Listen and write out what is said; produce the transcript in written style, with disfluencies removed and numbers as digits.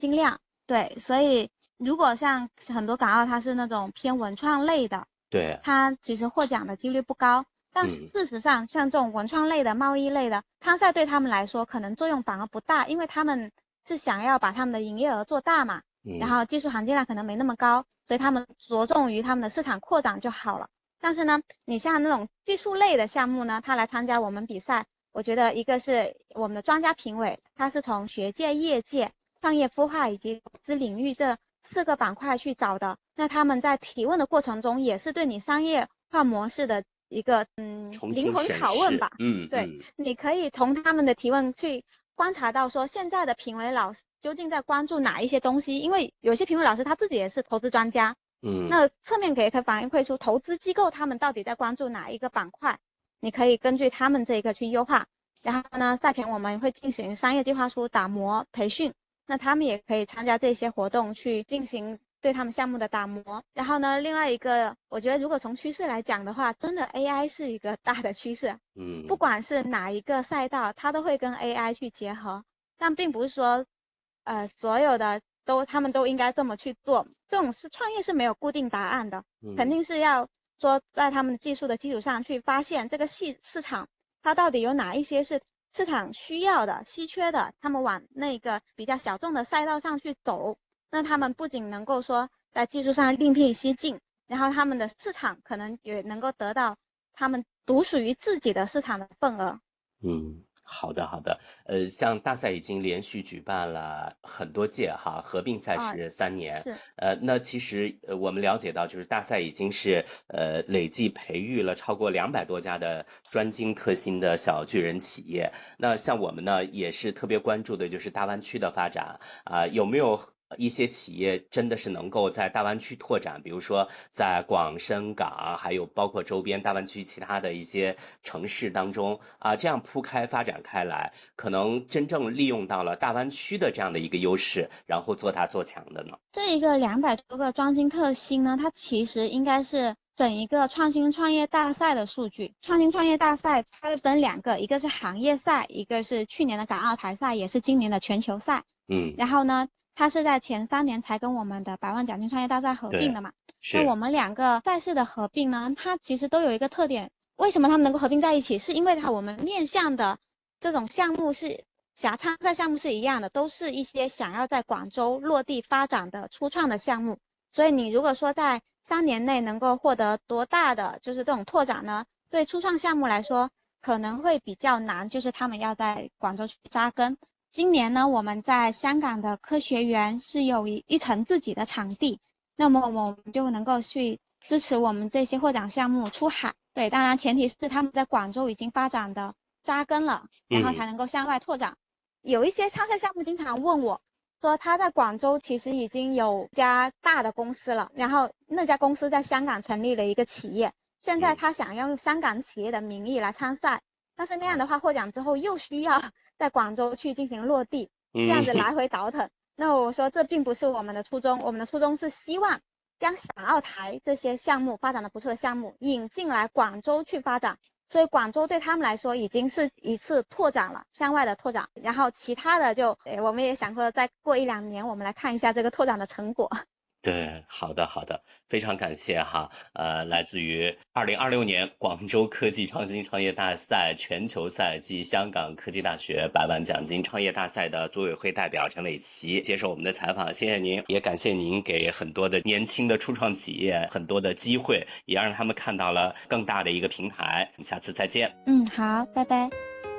金量。对，所以如果像很多港澳它是那种偏文创类的， 对， 它其实获奖的几率不高。但嗯事实上，像这种文创类的、贸易类的参赛，对他们来说可能作用反而不大，因为他们是想要把他们的营业额做大嘛，然嗯后技术含金量可能没那么高，所以他们着重于他们的市场扩展就好了。但是呢，你像那种技术类的项目呢，他来参加我们比赛，我觉得一个是我们的专家评委，他是从学界、业界、创业孵化以及投资领域这4个板块去找的。那他们在提问的过程中，也是对你商业化模式的一个重新灵魂审视， 拷问吧。对，你可以从他们的提问去观察到说现在的评委老师究竟在关注哪一些东西，因为有些评委老师他自己也是投资专家， 嗯那侧面可以反馈出投资机构他们到底在关注哪一个板块，你可以根据他们这个去优化。然后呢，赛前我们会进行商业计划书打磨培训，那他们也可以参加这些活动去进行对他们项目的打磨。然后呢，另外一个，我觉得如果从趋势来讲的话，真的 AI 是一个大的趋势，不嗯。 管是哪一个赛道，它都会跟 AI 去结合，但并不是说，所有的他们都应该这么去做。这种创业是没有固定答案的，肯嗯定是要说在他们的技术的基础上去发现这个市场它到底有哪一些是市场需要的、稀缺的，他们往那个比较小众的赛道上去走。那他们不仅能够说在技术上另辟蹊径，然后他们的市场可能也能够得到他们独属于自己的市场的份额。 嗯，好的好的。像大赛已经连续举办了很多届哈，合并赛啊， 是3年。 是。 那其实我们了解到，就是大赛已经是累计培育了超过200多家的专精特新的小巨人企业。那像我们呢，也是特别关注的就是大湾区的发展有没有一些企业真的是能够在大湾区拓展，比如说在广深港，还有包括周边大湾区其他的一些城市当中这样铺开发展开来，可能真正利用到了大湾区的这样的一个优势，然后做大做强的呢？ 这一个200多个专精特新呢，它其实应该是整一个创新创业大赛的数据。创新创业大赛它分2个，一个是行业赛，一个是去年的港澳台赛，也是今年的全球赛。 嗯， 然后呢，它是在前3年才跟我们的百万奖金创业大赛合并对， 的嘛。那我是， 们2个赛事的合并呢，它其实都有一个特点，为什么他们能够合并在一起？是因为我们面向的这种项目是参赛项目是一样的，都是一些想要在广州落地发展的初创的项目。所以你如果说在3年内能够获得多大的就是这种拓展呢，对初创项目来说可能会比较难，就是他们要在广州去扎根。今年呢，我们在香港的科学园是有一层自己的场地，那么我们就能够去支持我们这些获奖项目出海。对，当然前提是他们在广州已经发展的扎根了，然后嗯才能够向外拓展。有一些参赛项目经常问我，说他在广州其实已经有家大的公司了，然后那家公司在香港成立了一个企业，现在嗯他想要用香港企业的名义来参赛，但是那样的啊话获奖之后又需要在广州去进行落地，这样子嗯来回倒腾。那我说这并不是我们的初衷，我们的初衷是希望将港澳台这些项目发展的不错的项目引进来广州去发展，所以广州对他们来说已经是一次拓展了，向外的拓展。然后其他的就，我们也想过再过1-2年，我们来看一下这个拓展的成果。 对，好的好的，非常感谢哈。来自于2026年广州科技创新创业大赛全球赛暨香港科技大学百万奖金创业大赛的组委会代表陈伟奇接受我们的采访，谢谢您，也感谢您给很多的年轻的初创企业很多的机会，也让他们看到了更大的一个平台。我们下次再见。 嗯，好，拜拜。